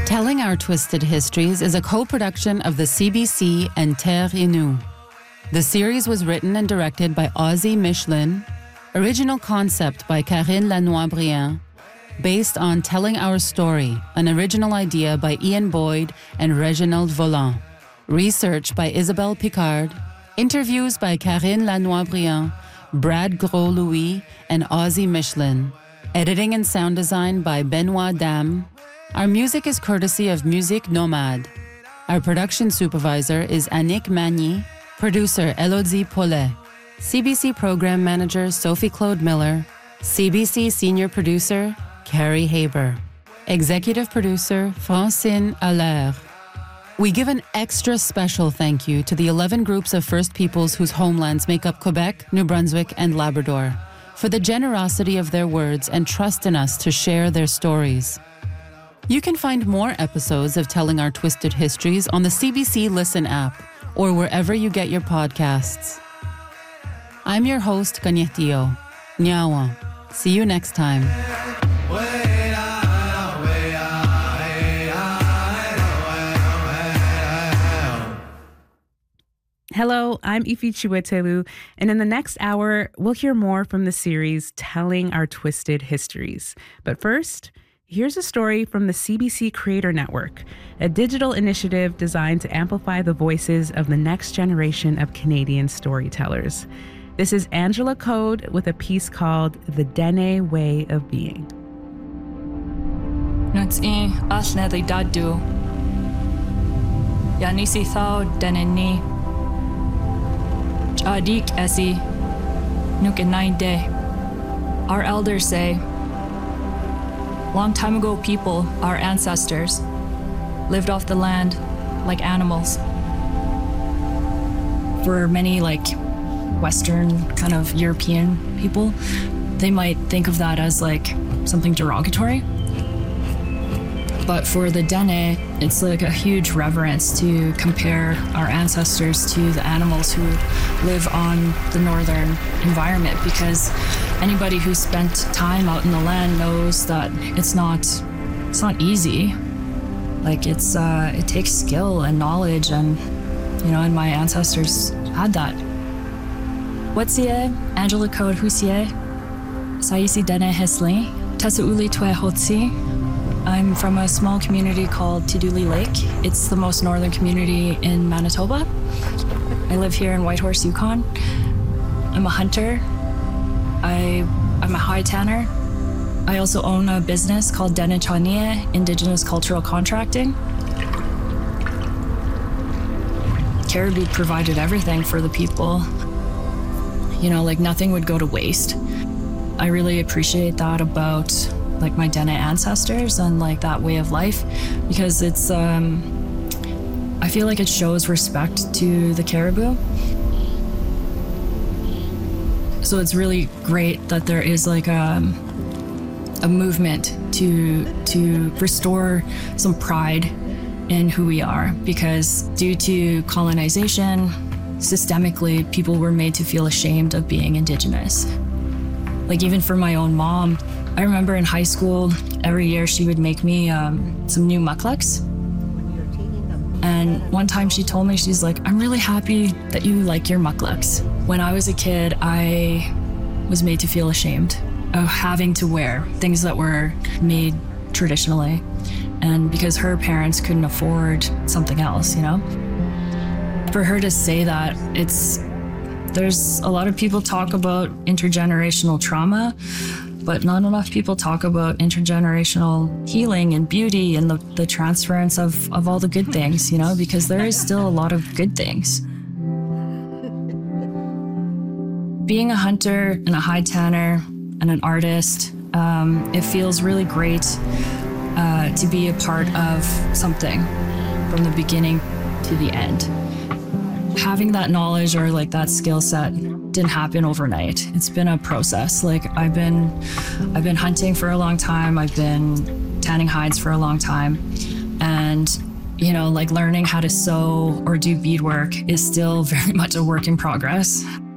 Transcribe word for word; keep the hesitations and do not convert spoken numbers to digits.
Telling Our Twisted Histories is a co-production of the C B C and Terre Innu. The series was written and directed by Ozzy Michelin, original concept by Karine Lanois-Briand, based on Telling Our Story, an original idea by Ian Boyd and Reginald Volant. Research by Isabelle Picard, interviews by Karine Lanois-Briand, Brad Gros-Louis, and Ozzy Michelin. Editing and sound design by Benoit Dam. Our music is courtesy of Musique Nomade. Our production supervisor is Annick Magny, producer Elodie Paulet, C B C program manager Sophie Claude Miller, C B C senior producer Carrie Haber, executive producer Francine Allaire. We give an extra special thank you to the eleven groups of First Peoples whose homelands make up Quebec, New Brunswick, and Labrador, for the generosity of their words and trust in us to share their stories. You can find more episodes of Telling Our Twisted Histories on the C B C Listen app or wherever you get your podcasts. I'm your host, Kanyetio. Nyawa. See you next time. Hello, I'm Ifi Chiwetelu, and in the next hour, we'll hear more from the series Telling Our Twisted Histories. But first, here's a story from the C B C Creator Network, a digital initiative designed to amplify the voices of the next generation of Canadian storytellers. This is Angela Code with a piece called The Dene Way of Being. Nutsi asnedi dadu. Yanisi thao deneni. Chadik esi. Nukenaide. Our elders say, long time ago people, our ancestors, lived off the land like animals. For many like Western kind of European people, they might think of that as like something derogatory. But for the Dene, it's like a huge reverence to compare our ancestors to the animals who live on the northern environment, because anybody who spent time out in the land knows that it's not it's not easy. Like it's uh, it takes skill and knowledge, and you know, and my ancestors had that. Whatsie, Angela Code Husie, Saisi Dene Hesli, Tasuuli Tue Hotsi. I'm from a small community called Tiduli Lake. It's the most northern community in Manitoba. I live here in Whitehorse, Yukon. I'm a hunter. I, I'm a high tanner. I also own a business called Dene Chanie, Indigenous Cultural Contracting. Caribou provided everything for the people. You know, like nothing would go to waste. I really appreciate that about like my Dene ancestors and like that way of life, because it's, um, I feel like it shows respect to the caribou. So it's really great that there is like a, a movement to, to restore some pride in who we are, because due to colonization, systemically, people were made to feel ashamed of being Indigenous. Like even for my own mom, I remember in high school, every year she would make me um, some new mucklucks. And one time she told me, she's like, I'm really happy that you like your mucklucks. When I was a kid, I was made to feel ashamed of having to wear things that were made traditionally. And because her parents couldn't afford something else, you know? For her to say that, it's, there's a lot of people talk about intergenerational trauma, but not enough people talk about intergenerational healing and beauty and the, the transference of, of all the good things, you know, because there is still a lot of good things. Being a hunter and a high tanner and an artist, um, it feels really great uh, to be a part of something from the beginning to the end. Having that knowledge or like that skill set didn't happen overnight. It's been a process. Like I've been, I've been hunting for a long time. I've been tanning hides for a long time. And, you know, like learning how to sew or do beadwork is still very much a work in progress.